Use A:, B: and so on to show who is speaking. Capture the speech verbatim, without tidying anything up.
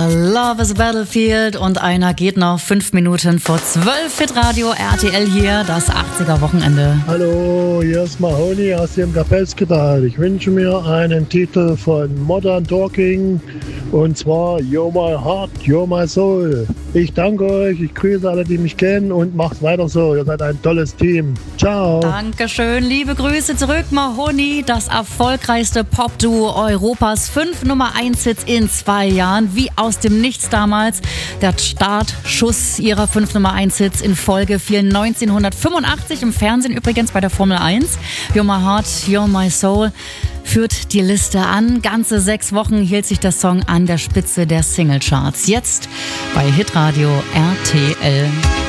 A: war Love is a Battlefield und einer geht noch fünf Minuten vor zwölf. Hitradio R T L hier, das achtziger Wochenende.
B: Hallo, hier ist Mahoney aus dem Kapellsktal. Ich wünsche mir einen Titel von Modern Talking und zwar You're My Heart, You're My Soul. Ich danke euch, ich grüße alle, die mich kennen und macht weiter so. Ihr seid ein tolles Team. Ciao.
A: Dankeschön, liebe Grüße zurück, Mahoney, das erfolgreichste Pop-Duo Europas. Fünf Nummer eins Hits in zwei Jahren, wie aus dem Nichts damals. Der Startschuss ihrer fünf Nummer eins Hits in Folge fiel neunzehnhundertfünfundachtzig, im Fernsehen übrigens bei der Formel eins. You're My Heart, You're My Soul führt die Liste an. Ganze sechs Wochen hielt sich der Song an der Spitze der Singlecharts. Jetzt bei Hitradio R T L.